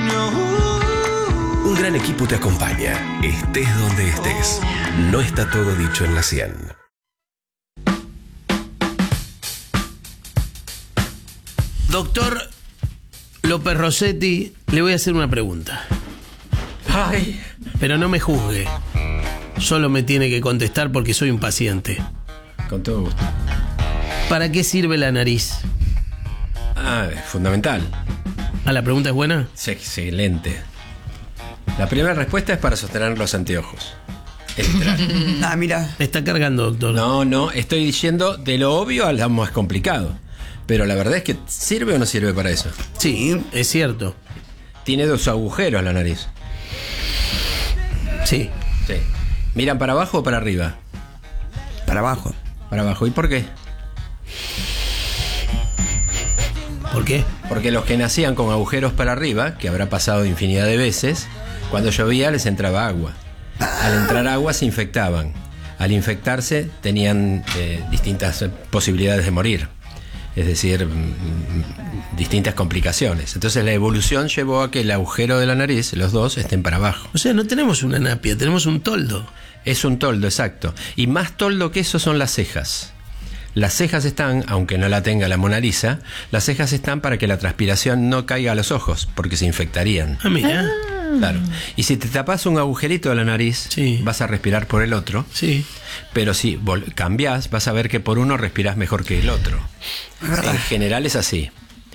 Un gran equipo te acompaña, estés donde estés. No está todo dicho en la 100. Doctor López Rossetti, le voy a hacer una pregunta. Ay. Pero no me juzgue. Solo me tiene que contestar porque soy un paciente. Con todo gusto. ¿Para qué sirve la nariz? Es fundamental. ¿La pregunta es buena? Sí, excelente. La primera respuesta es para sostener los anteojos. Entrar. Mira. Me está cargando, doctor. No, estoy diciendo de lo obvio a lo más complicado. Pero la verdad es que ¿sirve o no sirve para eso? Sí, es cierto. Tiene 2 agujeros la nariz. Sí. Sí. ¿Miran para abajo o para arriba? Para abajo. Para abajo. ¿Y por qué? ¿Por qué? Porque los que nacían con agujeros para arriba, que habrá pasado infinidad de veces, cuando llovía les entraba agua. Al entrar agua se infectaban. Al infectarse tenían distintas posibilidades de morir. Es decir, distintas complicaciones. Entonces la evolución llevó a que el agujero de la nariz, los dos, estén para abajo. O sea, no tenemos una napia, tenemos un toldo. Es un toldo, exacto. Y más toldo que eso son las cejas. Las cejas están, aunque no la tenga la Mona Lisa, las cejas están para que la transpiración no caiga a los ojos, porque se infectarían. Mira. Claro. Y si te tapas un agujerito de la nariz, sí, vas a respirar por el otro. Sí. Pero si cambiás, vas a ver que por uno respirás mejor que el otro. En general es así.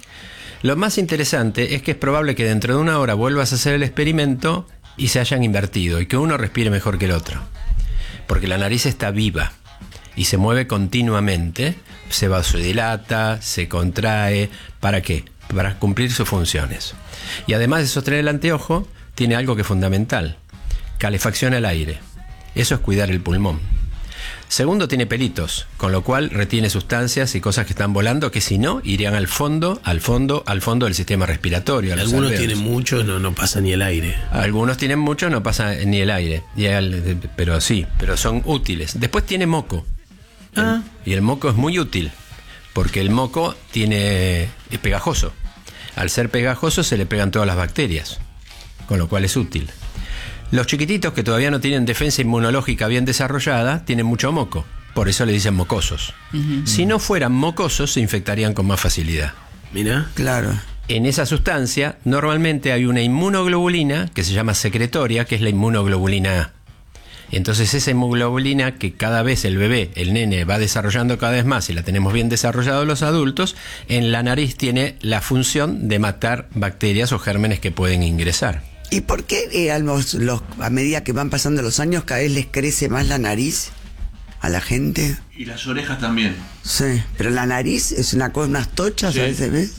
Lo más interesante es que es probable que dentro de 1 hora vuelvas a hacer el experimento y se hayan invertido y que uno respire mejor que el otro. Porque la nariz está viva y se mueve continuamente, se vasodilata, se contrae. ¿Para qué? Para cumplir sus funciones. Y además de sostener el anteojo, tiene algo que es fundamental: calefacción al aire. Eso es cuidar el pulmón. Segundo, tiene pelitos, con lo cual retiene sustancias y cosas que están volando que si no, irían al fondo del sistema respiratorio. Algunos tienen mucho, no pasa ni el aire. Algunos tienen mucho, no pasa ni el aire. Pero son útiles. Después tiene moco. Y el moco es muy útil, porque el moco es pegajoso. Al ser pegajoso se le pegan todas las bacterias, con lo cual es útil. Los chiquititos que todavía no tienen defensa inmunológica bien desarrollada tienen mucho moco, por eso le dicen mocosos. Si no fueran mocosos se infectarían con más facilidad. Mira, claro. En esa sustancia normalmente hay una inmunoglobulina que se llama secretoria, que es la inmunoglobulina A. Entonces esa inmunoglobulina que cada vez el nene va desarrollando cada vez más, y la tenemos bien desarrollado los adultos, en la nariz tiene la función de matar bacterias o gérmenes que pueden ingresar. ¿Y por qué a medida que van pasando los años cada vez les crece más la nariz a la gente? Y las orejas también. Sí, pero la nariz es una cosa, unas tochas, sí, a veces, ¿ves?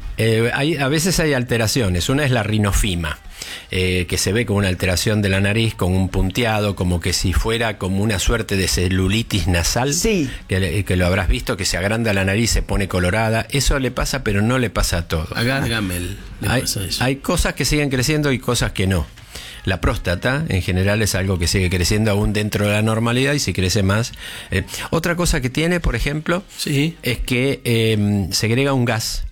A veces hay alteraciones. Una es la rinofima, que se ve como una alteración de la nariz, con un punteado, como que si fuera como una suerte de celulitis nasal. Sí. Que lo habrás visto, que se agranda la nariz, se pone colorada. Eso le pasa, pero no le pasa a todos. A Gargamel le pasa eso. Hay cosas que siguen creciendo y cosas que no. La próstata, en general, es algo que sigue creciendo aún dentro de la normalidad, y si crece más. Otra cosa que tiene, por ejemplo, sí, es que segrega un gas,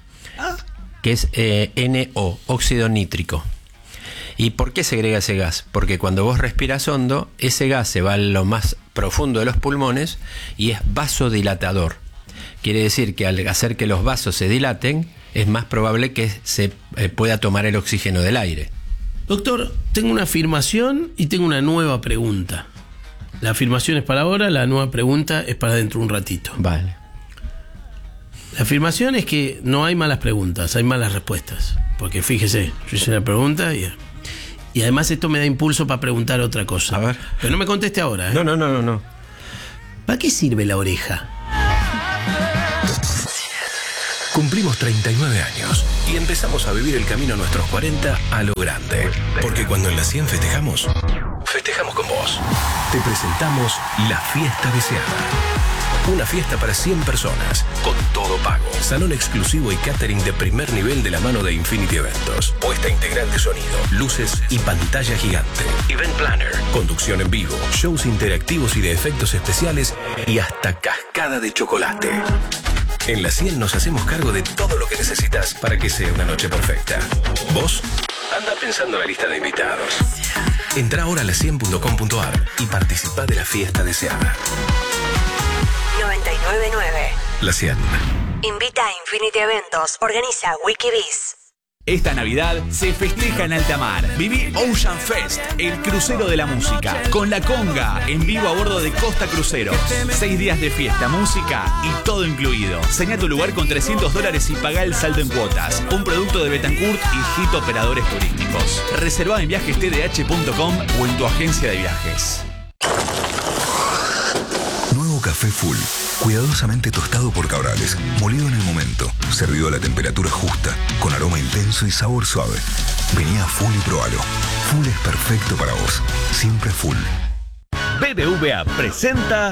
que es NO, óxido nítrico. ¿Y por qué segrega ese gas? Porque cuando vos respiras hondo, ese gas se va a lo más profundo de los pulmones y es vasodilatador. Quiere decir que al hacer que los vasos se dilaten, es más probable que se pueda tomar el oxígeno del aire. Doctor, tengo una afirmación y tengo una nueva pregunta. La afirmación es para ahora, la nueva pregunta es para dentro de un ratito. Vale. La afirmación es que no hay malas preguntas, hay malas respuestas. Porque fíjese, yo hice una pregunta y además esto me da impulso para preguntar otra cosa. A ver. Pero no me conteste ahora, ¿eh? No. ¿Para qué sirve la oreja? Cumplimos 39 años y empezamos a vivir el camino a nuestros 40 a lo grande. Porque cuando en la 100 festejamos con vos. Te presentamos la fiesta deseada. Una fiesta para 100 personas, con todo pago. Salón exclusivo y catering de primer nivel de la mano de Infinity Eventos. Puesta integral de sonido, luces y pantalla gigante. Event Planner, conducción en vivo, shows interactivos y de efectos especiales y hasta cascada de chocolate. En la 100 nos hacemos cargo de todo lo que necesitas para que sea una noche perfecta. Vos anda pensando la lista de invitados. Entrá ahora a la100.com.ar y participá de la fiesta deseada. 999. La 100. Invita a Infinity Eventos. Organiza Wikibiz. Esta Navidad se festeja en alta mar. Viví Ocean Fest, el crucero de la música, con La Conga, en vivo a bordo de Costa Cruceros. 6 días de fiesta, música y todo incluido. Señá tu lugar con $300 y pagá el saldo en cuotas. Un producto de Betancourt y Hit Operadores Turísticos. Reservá en viajestdh.com o en tu agencia de viajes. Nuevo café Full, cuidadosamente tostado por Cabrales, molido en el momento, servido a la temperatura justa, con aroma intenso y sabor suave. Vení a Full y probalo. Full es perfecto para vos, siempre Full. BBVA presenta